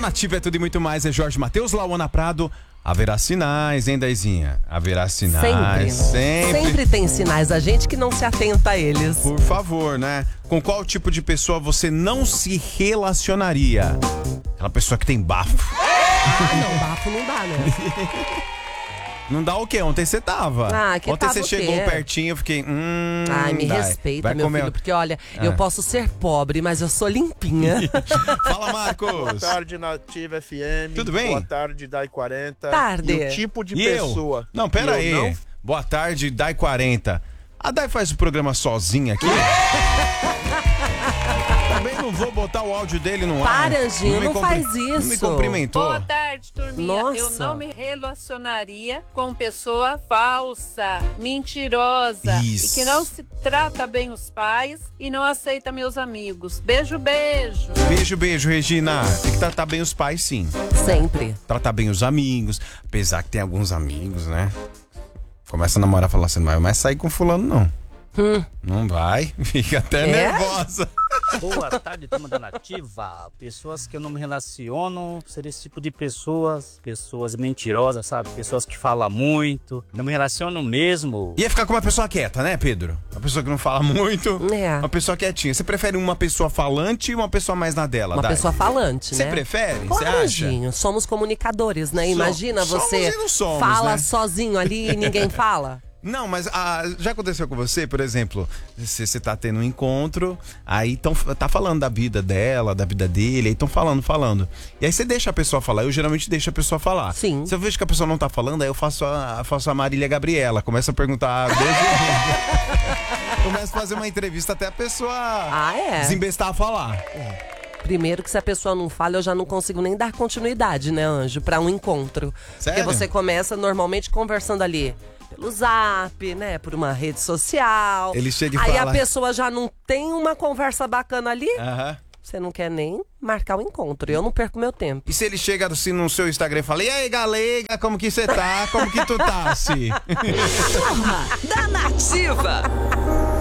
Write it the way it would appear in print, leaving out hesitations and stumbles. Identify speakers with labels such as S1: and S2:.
S1: Nativa é tudo e muito mais. É Jorge Mateus, Lauana Prado. Haverá sinais, hein, Daizinha? Haverá sinais.
S2: Sempre tem sinais, a gente que não se atenta a eles.
S1: Por favor, né? Com qual tipo de pessoa você não se relacionaria? Aquela pessoa que tem bafo.
S2: Não, bafo não dá, né?
S1: Não dá o quê? Ontem você tava.
S2: Que
S1: Ontem
S2: tava
S1: você chegou pertinho, eu fiquei...
S2: Ai, me respeita, meu filho, porque olha, eu posso ser pobre, mas eu sou limpinha.
S1: Fala, Marcos.
S3: Boa tarde, Nativa FM.
S1: Tudo bem?
S3: Boa tarde, Dai 40.
S2: Tarde.
S3: E o tipo de
S1: E
S3: pessoa...
S1: eu? Não, pera aí.
S3: Não...
S1: Boa tarde, Dai 40. A Dai faz o programa sozinha aqui? Também não vou botar o áudio dele no ar.
S2: Para, Anjinho, não faz isso.
S1: Não me cumprimentou.
S4: Boa tarde, turminha.
S2: Nossa.
S4: Eu não me relacionaria com pessoa falsa, mentirosa
S1: Isso.
S4: e que não se trata bem os pais e não aceita meus amigos. Beijo, beijo.
S1: Beijo, beijo, Regina. Tem que tratar bem os pais, sim.
S2: Sempre.
S1: Tratar bem os amigos. Apesar que tem alguns amigos, né? Começa a namorar e falar assim, não vai mais sair com fulano, não. Não vai. Fica até nervosa.
S5: Boa tarde, turma da Nativa. Pessoas que eu não me relaciono, seria esse tipo de pessoas mentirosas, sabe? Pessoas que falam muito, não me relaciono mesmo.
S1: Ia ficar com uma pessoa quieta, né, Pedro? Uma pessoa que não fala muito, uma pessoa quietinha. Você prefere uma pessoa falante e uma pessoa mais na dela,
S2: Uma
S1: Dai?
S2: pessoa falante, né?
S1: Você prefere?
S2: Claro,
S1: Você acha?
S2: Anjinho, somos comunicadores, né? Imagina
S1: Somos
S2: você
S1: e não somos,
S2: fala
S1: né?
S2: sozinho ali e ninguém fala.
S1: Não, mas já aconteceu com você, por exemplo, você tá tendo um encontro, aí tá falando da vida dela, da vida dele, aí estão falando. E aí você deixa a pessoa falar, eu geralmente deixo a pessoa falar.
S2: Sim.
S1: Se eu vejo que a pessoa não tá falando, aí eu faço a Marília Gabriela, começo a perguntar começo a fazer uma entrevista até a pessoa desembestar a falar.
S2: Primeiro que se a pessoa não fala, eu já não consigo nem dar continuidade, né, Anjo, pra um encontro.
S1: Sério?
S2: Porque você começa normalmente conversando ali pelo Zap, né, por uma rede social.
S1: Ele chega e
S2: aí
S1: fala...
S2: a pessoa já não tem uma conversa bacana ali,
S1: Aham.
S2: você não quer nem marcar o encontro. Eu não perco meu tempo.
S1: E se ele chega assim no seu Instagram e fala, e aí, galega, como que você tá? Como que tu tá, assim?
S6: Turma da Nativa.